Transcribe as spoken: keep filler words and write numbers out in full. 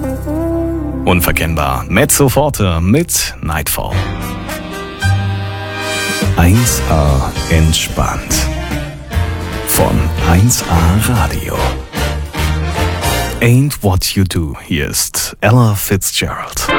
Unverkennbar. Mezzo Forte mit Nightfall. eins A entspannt. Von eins A Radio. Ain't What You Do. Hier ist Ella Fitzgerald.